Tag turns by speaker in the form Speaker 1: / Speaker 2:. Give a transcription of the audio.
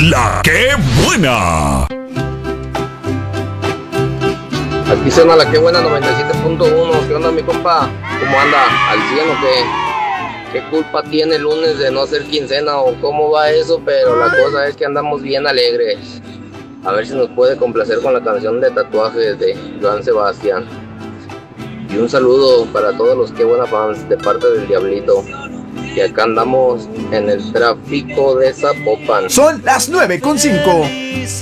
Speaker 1: La que buena.
Speaker 2: Aquí suena la que buena 97.1. ¿Qué onda, mi compa? ¿Cómo anda? ¿Al 100 o qué? ¿Qué culpa tiene el lunes de no ser quincena o cómo va eso? Pero la cosa es que andamos bien alegres. A ver si nos puede complacer con la canción de Tatuajes de Joan Sebastián. Y un saludo para todos los que buena fans de parte del Diablito. Que acá andamos en el tráfico de Zapopan.
Speaker 3: Son las 9:05.